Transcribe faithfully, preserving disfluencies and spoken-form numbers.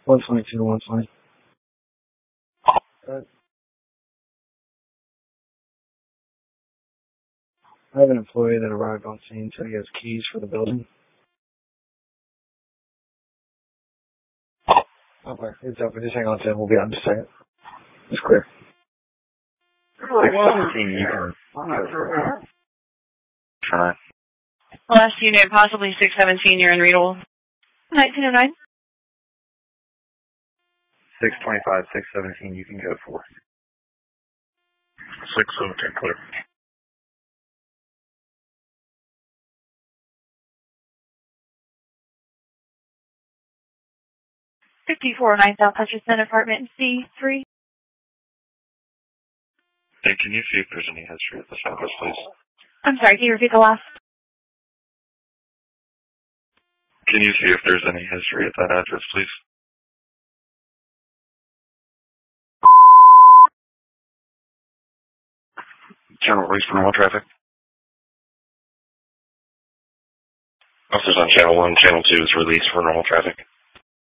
one twenty-two, one twenty. Uh, I have an employee that arrived on scene, so he has keys for the building. Okay, it's open. Just hang on to it. We'll be on in a second. It's clear. six seventeen, you can try. Last unit, possibly six seventeen, you're in Readable. nineteen oh nine. six twenty-five, six seventeen, you can go for. six seventeen, clear. fifty-four oh nine South Hutchinson, apartment C three. Hey, can you see if there's any history at this address, please? I'm sorry, can you repeat the last? Can you see if there's any history at that address, please? Channel release for normal traffic. Officers on channel one, channel two is released for normal traffic.